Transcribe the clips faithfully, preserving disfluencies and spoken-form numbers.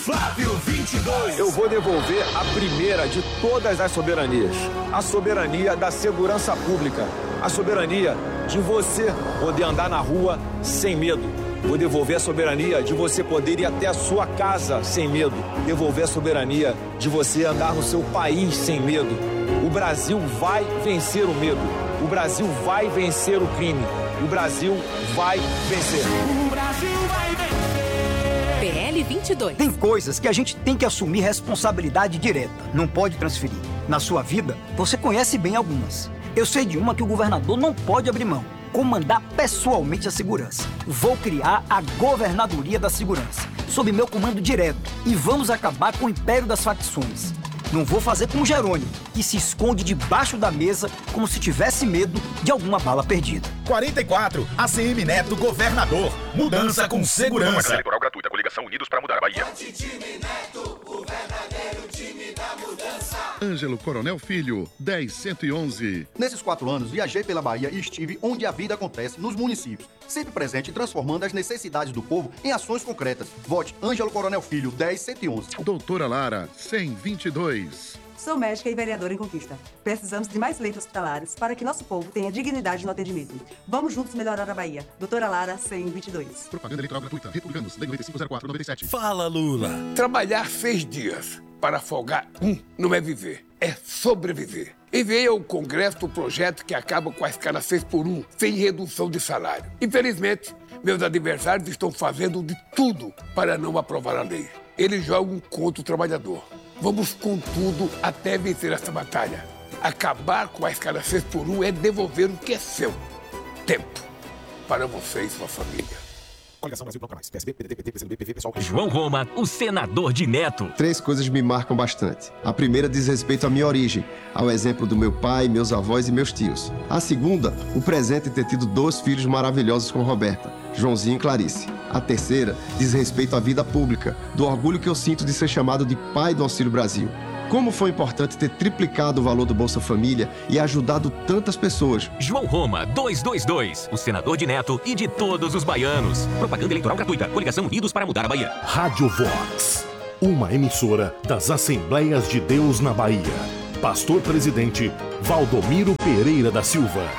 Flávio vinte e dois. Eu vou devolver a primeira de todas as soberanias. A soberania da segurança pública. A soberania de você poder andar na rua sem medo. Vou devolver a soberania de você poder ir até a sua casa sem medo. Devolver a soberania de você andar no seu país sem medo. O Brasil vai vencer o medo. O Brasil vai vencer o crime. O Brasil vai vencer. O Brasil vai vencer. P L vinte e dois. Tem coisas que a gente tem que assumir responsabilidade direta. Não pode transferir. Na sua vida, você conhece bem algumas. Eu sei de uma que o governador não pode abrir mão. Comandar pessoalmente a segurança. Vou criar a Governadoria da Segurança, sob meu comando direto. E vamos acabar com o império das facções. Não vou fazer como Jerônimo, que se esconde debaixo da mesa como se tivesse medo de alguma bala perdida. quarenta e quatro, A C M Neto, governador. Mudança com segurança. Uma eleitoral gratuita, coligação Unidos para mudar a Bahia. Time Neto, o verdadeiro time da mudança. Ângelo Coronel Filho, dez cento e onze. Nesses quatro anos, viajei pela Bahia e estive onde a vida acontece, nos municípios. Sempre presente e transformando as necessidades do povo em ações concretas. Vote Ângelo Coronel Filho, dez cento e onze. Doutora Lara, cem e vinte e dois. Sou médica e vereadora em Conquista. Precisamos de mais leitos hospitalares para que nosso povo tenha dignidade no atendimento. Vamos juntos melhorar a Bahia. Doutora Lara, cem e vinte e dois. Propaganda eleitoral gratuita. Republicanos, Lei noventa e cinco zero quatro noventa e sete. Fala, Lula. Trabalhar seis dias para folgar um não é viver, é sobreviver. Enviei ao Congresso o projeto que acaba com a escala seis por um, sem redução de salário. Infelizmente, meus adversários estão fazendo de tudo para não aprovar a lei. Eles jogam contra o trabalhador. Vamos com tudo até vencer essa batalha. Acabar com a escala seis por um é devolver o que é seu. Tempo. Para você e sua família. Coligação Brasil Bloco Mais. P S B, P D T, P T, P C do B, P V, Pessoal. João Roma, o senador de Neto. Três coisas me marcam bastante. A primeira diz respeito à minha origem, ao exemplo do meu pai, meus avós e meus tios. A segunda, o presente em ter tido dois filhos maravilhosos com Roberta, Joãozinho e Clarice. A terceira diz respeito à vida pública, do orgulho que eu sinto de ser chamado de pai do Auxílio Brasil. Como foi importante ter triplicado o valor do Bolsa Família e ajudado tantas pessoas. João Roma, duzentos e vinte e dois, o senador de Neto e de todos os baianos. Propaganda eleitoral gratuita, coligação Unidos para mudar a Bahia. Rádio Vox, uma emissora das Assembleias de Deus na Bahia. Pastor Presidente, Valdomiro Pereira da Silva.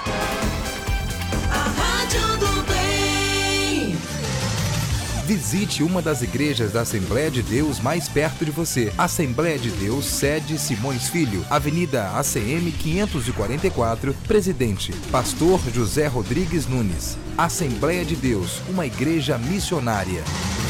Visite uma das igrejas da Assembleia de Deus mais perto de você. Assembleia de Deus, sede Simões Filho, Avenida A C M quinhentos e quarenta e quatro, Presidente, Pastor José Rodrigues Nunes. Assembleia de Deus, uma igreja missionária.